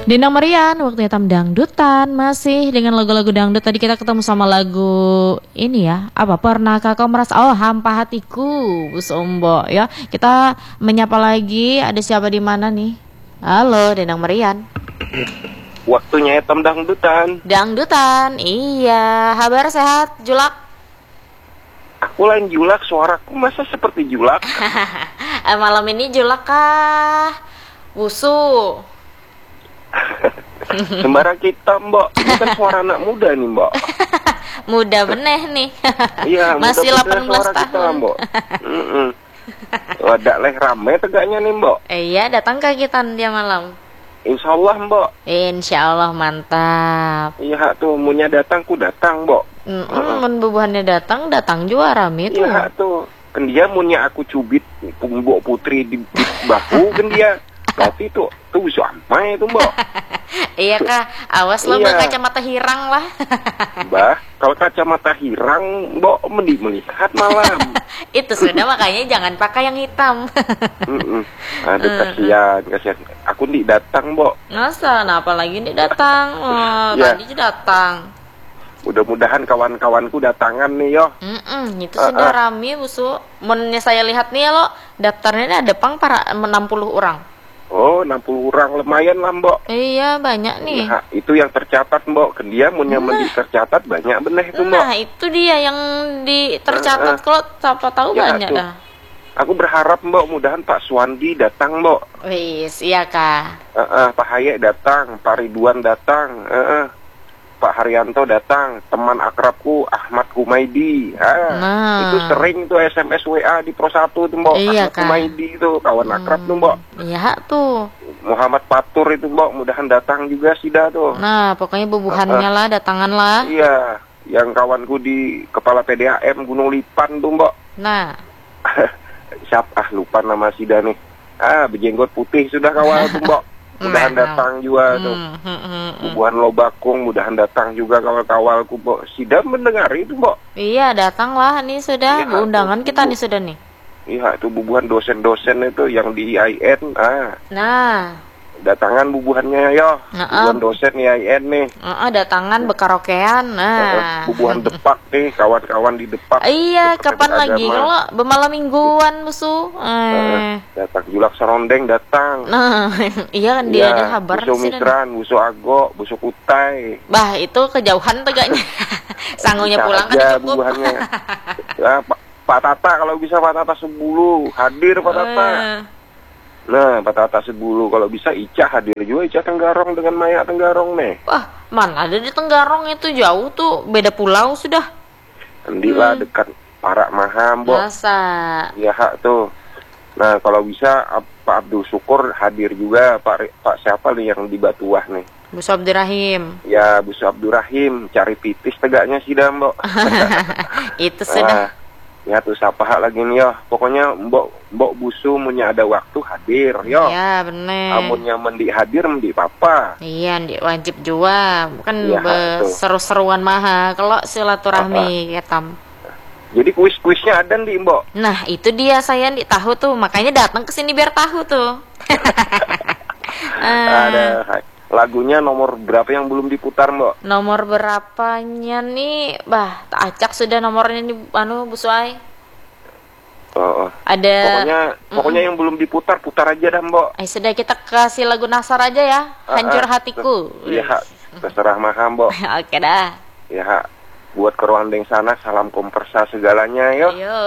Dinang Marian, waktunya tam dangdutan. Masih dengan lagu-lagu dangdut. Tadi kita ketemu sama lagu ini ya. Apa? Pernahkah kau merasa? Oh, Hampa Hatiku, Bu Sombo ya. Kita menyapa lagi. Ada siapa di mana nih? Halo, Dinang Marian. Waktunya tam dangdutan. Dangdutan, iya. Kabar sehat, Julak? Aku lain Julak, suaraku masa seperti Julak? Malam ini Julak kah? Wusu. Sembarang kita, Mbok. Ini kan suara anak muda nih, Mbok. Muda beneh nih. Iya, masih muda 18 suara tahun. kita, Mbok. Wadak leh rame tegaknya nih, Mbok. Iya, datang ke kita dia malam. Insya Allah, Mbok. Insya Allah mantap. Iya, tuh munya datang, ku datang, Mbok. Mun bubuhannya datang juga rame tuh. Iya, tuh. Kan dia munya aku cubit Mbok Putri di bahu kan dia. Berarti tuh bisa amai itu, Mbok. Iya kah, awas lo Iya. kacamata hirang lah. Mbah, kalau kacamata hirang, Mbok melihat malam. Itu sudah makanya jangan pakai yang hitam. Aduh, kasihan. Aku nih datang, Mbok. Masa, nah apalagi nih datang. Oh, Ya. tadi datang. Mudah-mudahan kawan-kawanku datangan nih, yo. Itu sudah rame, Busu. Mennya saya lihat nih lo, daftarnya ada para 60 orang. Oh, 60 orang lumayan lah, Mbok. Iya, banyak nih. Nah, itu yang tercatat, Mbok. Dia mau nyaman tercatat banyak bener itu, Mbok. Nah, itu dia yang tercatat. Kalau siapa tahu Ya, banyak tuh. dah. Aku berharap, Mbok, mudahan Pak Suwandi datang, Mbok. Wis, iya kah? Pak Hayek datang, Pak Ridwan datang, Pak Haryanto datang, teman akrabku Ahmad Kumaidi. Nah. Itu sering tuh SMS WA di Pro 1 tuh, Mbok. Iya, Ahmad Kak. Kumaidi itu kawan akrab tuh, Mbok. Iya tuh. Muhammad Patur itu, Mbok, mudahan datang juga Sida tuh. Nah, pokoknya bubuhannya lah, datangan lah. Iya, yang kawanku di kepala PDAM Gunung Lipan tuh, Mbok. Nah, Siapa? Lupa nama Sida nih. Berjenggot putih sudah kawal tuh, Mbok. Mudahan Nah. datang juga tuh. Bubuhan Lobakung mudahan datang juga kawal-kawalku, Mbok. Sida mendengar itu, Mbok. iya datang lah nih sudah. Iya, Undangan tuh, kita Bu. nih sudah nih. Iya, itu bubuhan dosen-dosen itu yang di IAIN. Nah, Datangan bubuhannya, yo. Nah, Bubuhan dosen IAIN nih. datangan bekaraokean. Nah. Bubuhan Depak nih, kawan-kawan di Depak. Iya, Departemen kapan lagi Agama. kalau bermalam mingguan Busu? Datang Julak Sarondeng datang. Nah, iya kan dia ada kabar Busu sih. Misran, Busu Ago, Busu Kutai. Bah, itu kejauhan tegaknya. Sangunya Bisa pulang kan aja cukup. bubuhannya. Ya, Pak Tata kalau bisa Pak Tata Sebulu hadir Pak Tata. Nah, Pak Tata Sebulu kalau bisa Ica hadir juga, Ica Tenggarong dengan Maya Tenggarong nih. Wah, mana ada di Tenggarong itu jauh tuh, beda pulau sudah. Andila dekat Parak Maham, Mbok. Masa. Ya, hak tuh. Nah, kalau bisa Pak Abdul Syukur hadir juga, Pak siapa nih yang di Batuah nih? Bu Abdurrahim. Ya, Bu Abdurrahim, cari pitis tegaknya sih dah, Mbok. Itu sudah. Ya tuh siapa hak lagi nih, yo. Pokoknya Mbok Busu punya ada waktu hadir, yo. Ya, bener. Amunnya mendi hadir mendi papa. Iya, wajib juga. Bukan Iya, tuh. seru-seruan maha kalau silaturahmi ketam. Jadi kuis-kuisnya ada nih, Mbok. Nah, itu dia saya di tahu tuh, makanya datang ke sini biar tahu tuh. Ada lagunya nomor berapa yang belum diputar, Mbok? Nomor berapanya nih? Bah, tak acak sudah nomornya nih Bu Suai. Ada Pokoknya yang belum diputar putar aja dah, Mbok. Sudah kita kasih lagu Nasar aja ya. Hancur hatiku. Iya, hak. Terserah maha, Mbok. Oke dah. Ya, hak. Buat keruandeng sana salam kompersa segalanya, yo. Ayo.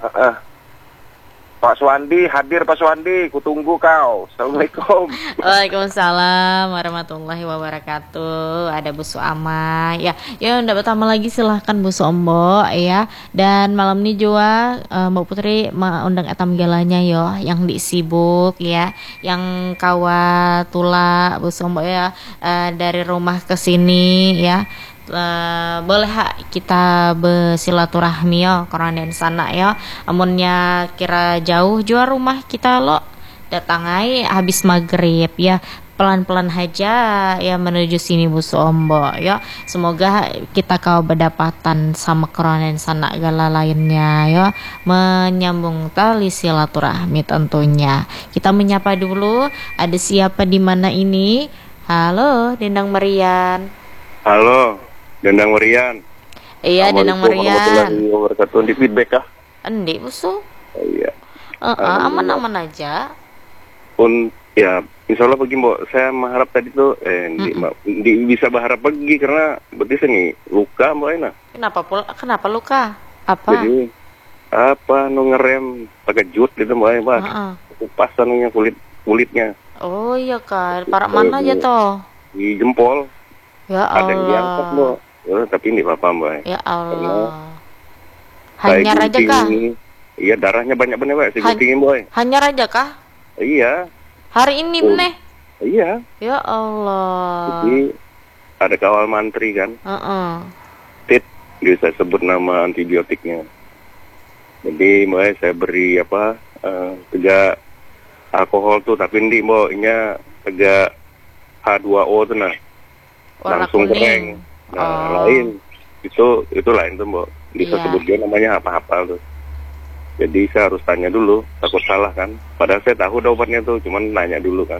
Pak Suwandi hadir, Pak Suwandi, kutunggu kau. Assalamualaikum. Waalaikumsalam warahmatullahi wabarakatuh. Ada Bu Suama ya. Ya udah pertama lagi silahkan Bu Sombo ya. Dan malam ini juga Mbak Putri undang etam galanya yo yang disibuk ya, yang kawatula Bu Sombo ya, dari rumah ke sini ya. Boleh kita bersilaturahmi yo koran sana ya, amunnya kira jauh jua rumah kita lo datang aja habis maghrib ya, pelan-pelan aja ya menuju sini Bu Sombo ya. Semoga kita kau berdapatan sama koran sana gala lainnya ya, menyambung tali silaturahmi tentunya. Kita menyapa dulu, ada siapa di mana ini? Halo, Dendang Merian. Halo, Dendang Merian. Iya, Dendang Merian. Warahmatullahi wabarakatuh. Di feedback kah? Endi, Busu? Iya. Aman-aman aja. Pun ya, insya Allah pergi Mbok. Saya mengharap tadi tuh, bisa berharap pergi karena berarti sini luka Mbok Ena. Kenapa luka? Apa? Jadi ngerem pakai jut gitu Mbak Ena. Kupasan kulitnya. Oh iya Kak, parah mana aja toh? Di jempol. Ya Allah. Ada yang diangkat Mbok. Tapi ini apa Mbak? Ya Allah. Hanyar aja kah? Iya, darahnya banyak bener Mbak. Tinggi Mbak. Hanyar aja kah? Iya. Hari ini meneh. Iya. Ya Allah. Jadi ada kawal mantri kan. Tit, bisa sebut nama antibiotiknya. Jadi Mbak saya beri 3 alkohol tuh, tapi ini Mbak nya 3 H2O tuh nah. Warna langsung kuning. kering. Nah, lain. Itu lain tuh Mbak. Bisa sebut dia namanya apa-apa tuh. Jadi saya harus tanya dulu, takut salah kan. Padahal saya tahu obatnya tuh, cuman nanya dulu kan.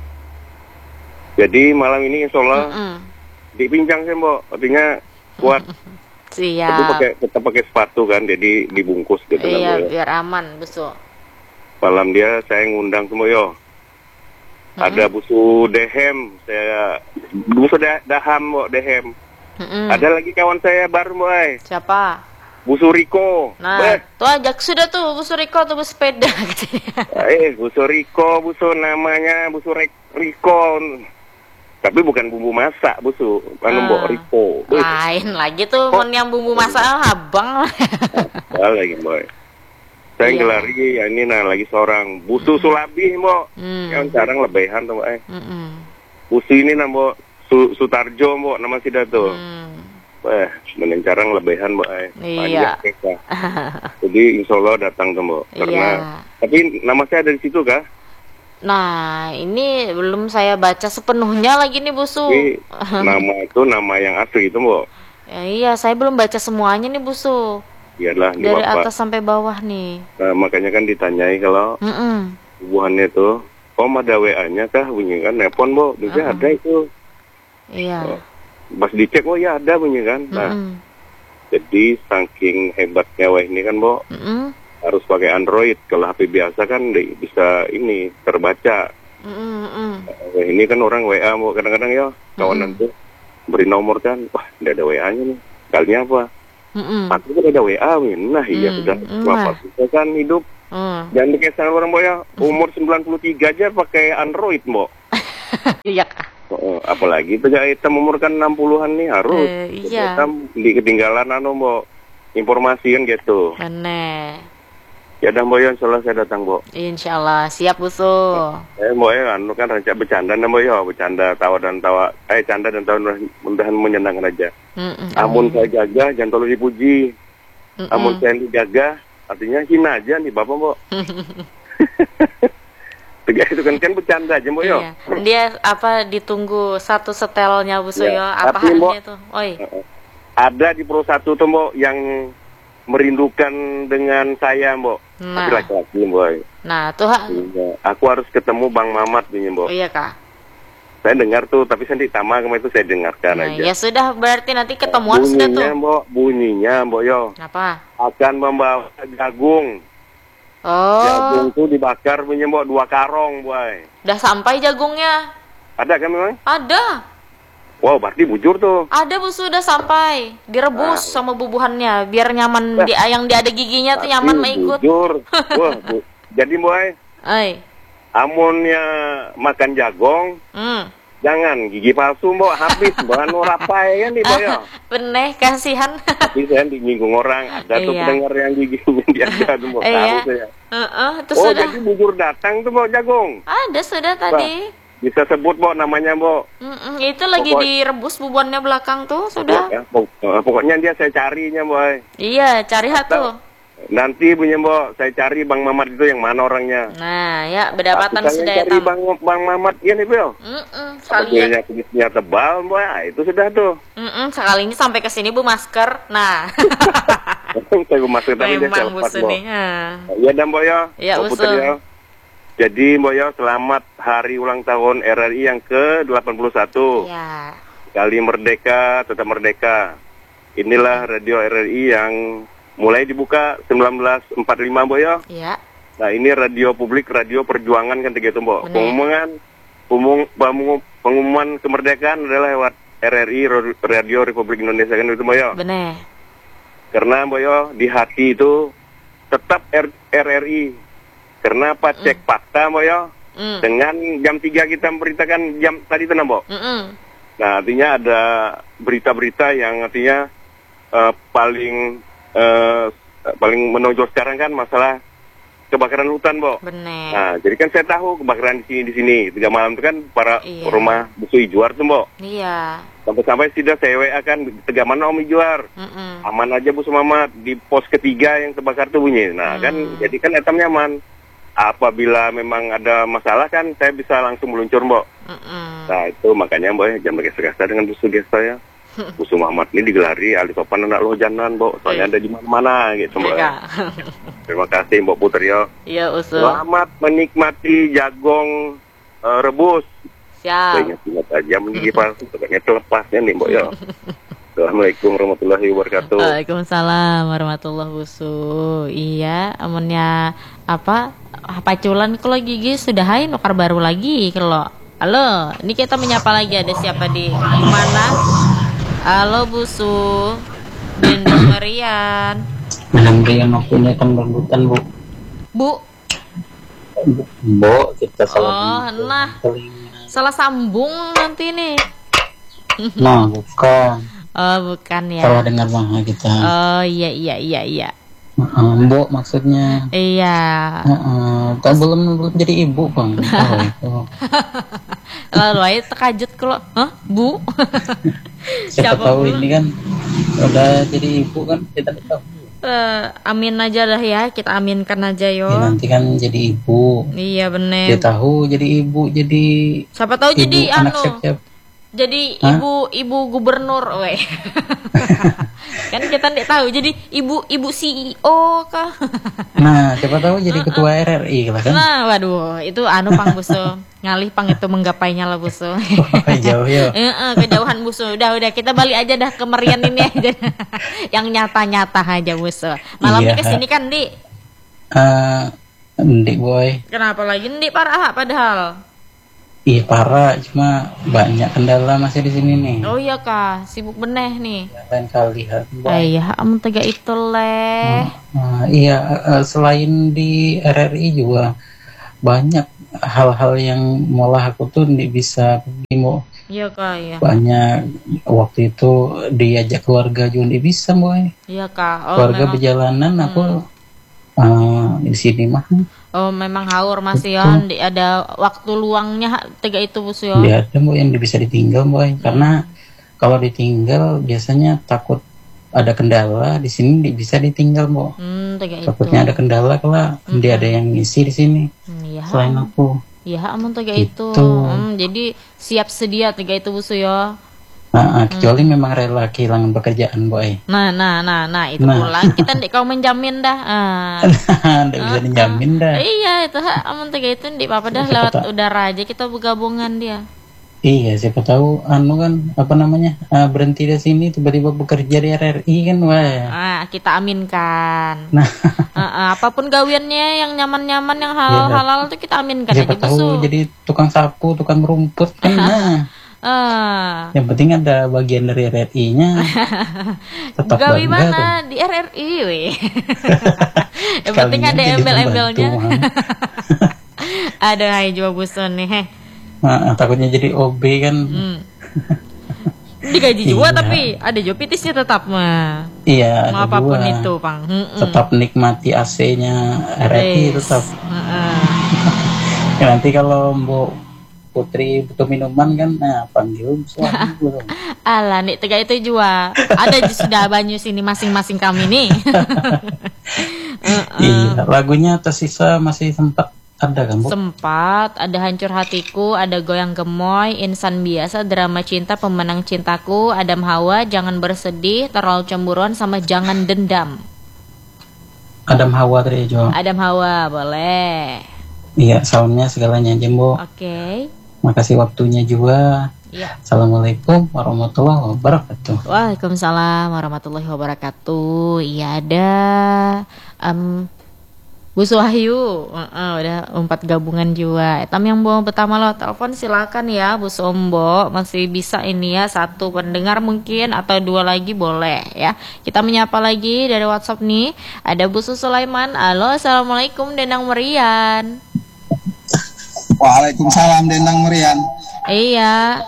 Jadi malam ini insya Allah dipincang sih Mbak, artinya kuat. Siap. Tapi tetap pakai sepatu kan, jadi dibungkus gitu. Iya, biar aman, Busu. Malam dia saya ngundang semua yo. Ada Busu Dehem, Busu Daham Mbak Dehem. Ada lagi kawan saya baru Mbak. Siapa? Busu Riko. Nah, tuh ajak sudah tuh Busu Riko tuh bersepeda katanya. Busu Riko, namanya Busu Riko. Tapi bukan bumbu masak, Busu. Mbok Riko. Lain lagi tuh, yang bumbu masak abang lah. Lagi, Mbak. Saya ngelari, ya ini lagi seorang Busu Sulabi, Mbak. Yang sekarang lebihan tuh, Mbak. Busu ini Mbak Sutarjo, Mbak, nama sida tuh. Menencarang lebihan Mbak. Iya. Jadi insya Allah datang tuh Mbak. Karena tapi nama saya ada di situ kah? Nah, ini belum saya baca sepenuhnya lagi nih Busu. Nama itu nama yang asli itu Mbak. Ya, iya, saya belum baca semuanya nih Busu. Iyalah, dari atas sampai bawah nih. Nah, makanya kan ditanyai kalau hubungannya itu, ada WA-nya kah? Bunyi kan nelpon Mbak, bisa ada itu. Iya. Pas dicek, ya ada bunyi kan. Nah, jadi saking hebatnya WA ini kan Mbak, harus pakai Android. Kalau HP biasa kan bisa ini terbaca. Ini kan orang WA Mbak, kadang-kadang ya kawanan tuh beri nomor kan, wah tidak ada WA-nya nih. Kalinya apa? Aku kan ada WA, nah iya sudah bapak kita kan hidup. Jangan dikasih orang Mbak ya, umur 93 aja pakai Android Mbak. Iya kah? Apalagi itu hitam umur kan 60-an nih harus. Iya. Di ketinggalan Mbak. Informasi kan gitu. Bener. Ya dah Mbak ya, insyaallah saya datang Mbak. Insyaallah, siap Busu. Mbak ya, kan rancak bercanda Mbak ya, bercanda tawa dan tawa. Canda dan tawa mudahan menyenangkan aja. Amun saya jaga, jangan terlalu dipuji. Amun saya dijaga, artinya hina aja nih Bapak Mbak. Tegas itu kan bercanda aja Mbak ya. Dia ditunggu satu setelnya Busu ya. Apa halnya itu? Oi. Ada di Pro 1 tuh Mbak yang merindukan dengan saya Mbak. Nah. Laki-laki Mbak. Nah, tuh aku harus ketemu Bang Mamat nih Mbak. Oh iya Kak. Saya dengar tuh, tapi saya ditama kemarin itu saya dengarkan aja. Ya sudah, berarti nanti ketemuan sudah tuh. Bunyinya Mbak yo. Apa? Akan membawa jagung. Oh. Jagung tuh dibakar punya Mbak 2 karong, boy. Udah sampai jagungnya? Ada kan memang? Ada. Wow, berarti bujur tuh. Ada Busu, udah sampai. Direbus sama bubuhannya biar nyaman yang ada giginya tuh nyaman ikut. Bujur. Wah, jadi boy. Amunnya makan jagung. Jangan gigi palsu Mbak, habis bahan rapai kan nih Mbak ya. Bener, kasihan. Tapi saya dinyinggung orang, ada tuh pendengar yang giginya dia tuh Mbak, tahu saya. Itu sudah. Jadi bujur datang tuh Mbak jagung. Ada sudah tadi. Bisa sebut Mbak namanya Mbak. Itu lagi direbus bubuhannya belakang tuh sudah. Ya, pokoknya dia saya carinya Mbak. Iya, cari tuh. Nanti punya Mbak, saya cari Bang Mamat itu yang mana orangnya. Nah, ya berdapatan sudah ya. Cari Bang Mamat ya nih Bel. Sekalinya kumisnya tebal Mbak, itu sudah tuh. Sekalinya sampai ke sini Bu masker. Nah. Saya masker tapi dia lepas Mbak. Iya dah Mbak ya. Iya Usul. Jadi Mbok Yo, selamat hari ulang tahun RRI yang ke-81. Ya. Kali merdeka, tetap merdeka. Inilah radio RRI yang mulai dibuka 1945 Mbok Yo. Iya. Nah ini radio publik, radio perjuangan kan begitu Mbok. Pengumuman kemerdekaan adalah lewat RRI, Radio Republik Indonesia kan itu Mbok Yo. Benar. Karena Mbok Yo di hati itu tetap RRI. Karena apa? Cek fakta Mbok Yo. Dengan jam 3 kita memberitakan jam tadi itu Mbok. Nah artinya ada berita-berita yang artinya paling menonjol sekarang kan masalah kebakaran hutan, Mbok. Benar. Nah, jadi kan saya tahu kebakaran di sini. 3 malam itu kan para rumah busu Ijuar tuh, Mbok. Iya. Sampai sudah saya WA kan, 3 mana Om Ijuar? Aman aja Bu Mamat, di pos ketiga yang terbakar tuh bunyi. Nah, kan jadi kan etam nyaman. Apabila memang ada masalah kan saya bisa langsung meluncur, Mbok. Nah, itu makanya Mbok jangan bergeser-geser dengan busu saya. Busu Muhammad ini digelari ahli sopan anak lojanan, Mbok. Soalnya ada di mana-mana gitu, Mbok. Terima kasih Mbok Putri yo. Iya, Usul. Selamat menikmati jagong rebus. Siap. Ingat aja menggigit palsu, pokoknya terlepasnya nih, Mbok yo. Assalamualaikum warahmatullahi wabarakatuh. Waalaikumsalam warahmatullahi wabarakatuh. Iya, amannya apa? Paculan kalau gigi sudah hai nukar baru lagi kalau. Halo, ini kita menyapa lagi, ada siapa di mana? Halo Busu, Dinda Marian. Menang yang punya tembakan Bu. Bu, kita salah. Oh, nah, salah sambung nanti nih. Nah, bukan. Oh, bukan ya. Salah dengar mah kita. Oh, iya. Bu maksudnya. Iya. Kan belum jadi ibu Bang. Tahu itu. Lalu aja terkajut kalau, Bu? Siapa tahu ini kan udah jadi ibu kan kita tahu. Amin aja dah ya, kita aminkan aja yo. Ya, nanti kan jadi ibu. Iya bener. Dia tahu jadi ibu, jadi siapa tahu ibu, jadi anak siap-siap. Jadi ibu gubernur, weh. Kan kita tidak tahu jadi ibu CEO kah? Nah, siapa tahu jadi ketua RRI kan? Nah, waduh, itu pang Busu. Ngalih pang itu menggapainya lah Busu. Jauh ya. Kejauhan Busu. Udah kita balik aja dah ke Merian ini aja. Yang nyata-nyata aja Busu. Malam ini kesini kan, Di? Ndik boy. Kenapa lagi Ndik parah padahal? Iya parah, cuma banyak kendala masih di sini nih. Oh iya kah, sibuk beneh nih. Ya, lain kali lihat. Iya, tega itu leh. Iya, selain di RRI juga banyak hal-hal yang malah aku tuh nggak bisa pergi mau. Iya kak, iya. Banyak waktu itu diajak keluarga juga nggak bisa boy. Iya kak. Keluarga berjalanan aku di sini mah. Oh memang haur masih ya, ada waktu luangnya tega itu Busu ya. Dia ada boy yang bisa ditinggal boy, karena kalau ditinggal biasanya takut ada kendala di sini bisa ditinggal boy. Takutnya ada kendala kalau dia ada yang ngisi di sini. Iya. Selain aku. Iya, amun tega itu. Jadi siap sedia tega itu Busu ya. Kecuali memang rela kehilangan pekerjaan boy. Nah itu pula kita ndik kau menjamin dah. Ndik bisa menjamin dah. Iya itu amun tega itu ndik apa dah lewat udara aja kita bergabungan dia. Iya siapa tahu kan apa namanya berhenti di sini tiba-tiba bekerja di RRI kan wah. Kita aminkan. Nah apapun gawiannya yang nyaman-nyaman yang halal tuh kita aminkan. Siapa tahu jadi tukang sapu, tukang rumput kan. Yang penting ada bagian dari RRI-nya. Tetap gawi mana tuh. di RRI weh. Yang penting ada embel-embelnya. Ada hai jual Busun nih. Takutnya jadi OB kan. Digaji juga tapi ada juga pitisnya tetap mah. Iya. Apapun itu Pang. Tetap nikmati AC-nya RRI tetap. Nanti kalau Mbok Putri butuh minuman kan, panggil suami belum. Alah, nih tega itu juga. Ada sudah banyu sini masing-masing kami nih. Iya, lagunya tersisa masih sempat ada kan, Bu? Sempat, ada Hancur Hatiku, ada Goyang Gemoy, Insan Biasa, Drama Cinta, Pemenang Cintaku, Adam Hawa, Jangan Bersedih, Terlalu Cemburuan, sama Jangan Dendam. Adam Hawa tadi, Jo. Adam Hawa, boleh. Iya, salamnya segalanya aja, Mbok. Oke. Makasih waktunya juga. Iya. Assalamualaikum warahmatullahi wabarakatuh. Waalaikumsalam warahmatullahi wabarakatuh. Iya, ada Bu Suwahyu, udah 4 gabungan juga. Etam yang mau pertama lo telepon silakan ya Bu Sombo, masih bisa ini ya, 1 pendengar mungkin atau 2 lagi boleh ya. Kita menyapa lagi dari WhatsApp nih. Ada Bu Sulaiman. Halo, assalamualaikum Dendang Merian. Waalaikumsalam Dendang Merian. Iya.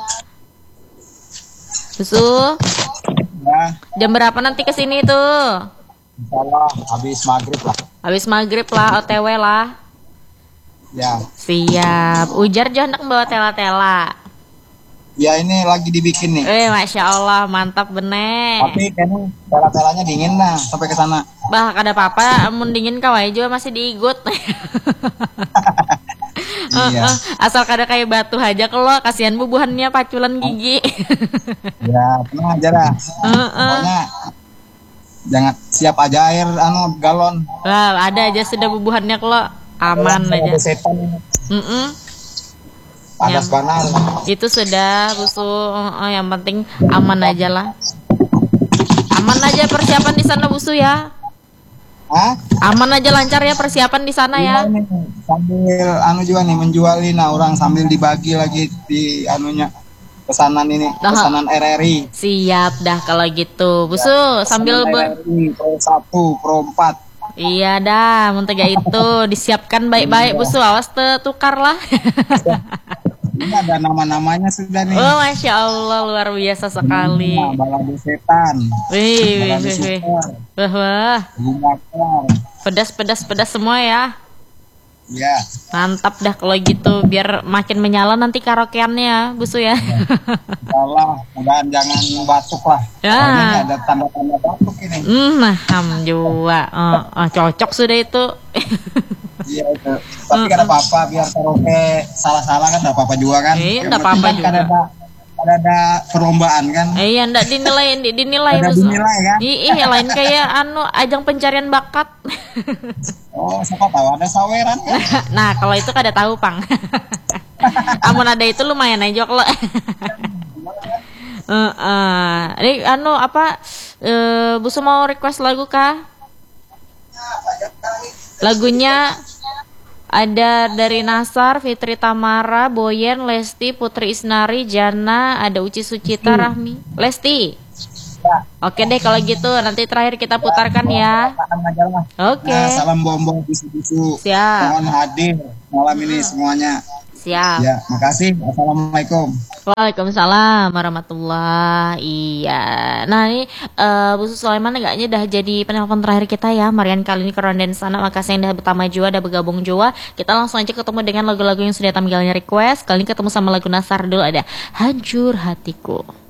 Busu. Ya. Jam berapa nanti kesini tuh? Insyaallah habis maghrib lah. Habis maghrib lah, OTW lah. Ya. Siap. Ujar jo hendak bawa tela-tela. Ya ini lagi dibikin nih. Masya Allah, mantap bener. Tapi kayaknya tela-telanya dingin nah sampai ke sana. Bah, kada apa-apa, amun dingin kawai juga masih diigut. Iya. Asal kada kayak batu aja kalau kasihan bubuhannya paculan gigi. Ya, tenang aja dah. Pokoknya jangan siap aja air galon. Wah, ada aja sudah bubuhannya kalau aman aja. Ada setan. Panas banget. Itu sudah busu, yang penting aman aja lah. Aman aja persiapan di sana busu ya. Hah? Aman aja lancar ya persiapan di sana ya. Ini, sambil juga nih menjualin orang sambil dibagi lagi di pesanan ini, pesanan RRI. Siap dah kalau gitu. Busu sambil RRI Pro 1, Pro 4. Iya dah, mentega itu disiapkan baik-baik Busu, awas tukar lah. Ini ada nama-namanya sudah nih. Oh, Masya Allah, luar biasa sekali. Balado setan. Wih. Wah. Pedas semua ya. Ya. Mantap dah kalau gitu, biar makin menyala nanti karaokeannya, Busu ya. Salah, jangan batuk lah. Ya. Ini ada tanda-tanda batuk ini. Juga. Cocok sudah itu. Iya itu. Tapi kan apa-apa biar karaoke salah-salah kan enggak apa-apa juga kan. Iya, enggak apa-apa juga. Ada perlombaan kan. Iya, enggak dinilai ada dinilai kan. Iya, lain kayak ajang pencarian bakat. Oh, siapa tahu ada saweran kan. Nah, kalau itu kada tahu, Pang. Amun ada itu lumayan aja kalau. Ini Busu mau request lagu kah? Lagunya ada dari Nasar, Fitri Tamara, Boyen, Lesti, Putri Isnari, Jana, ada Uci Sucita, Rahmi, Lesti. Ya. Oke deh kalau gitu, nanti terakhir kita putarkan ya. Oke. Nah, salam bombong bisu-bisu. Siap. Mohon hadir malam ini semuanya. Siap. Ya, makasih. Assalamualaikum. Waalaikumsalam warahmatullahi. Iya. Nah ini Bu Sulaiman agaknya dah jadi penelpon terakhir kita ya. Marian kali ini ke Ronden sana. Makasih yang dah pertama juga, dah bergabung juga. Kita langsung aja ketemu dengan lagu-lagu yang sudah tampilnya request. Kali ini ketemu sama lagu Nasar dulu, ada Hancur Hatiku.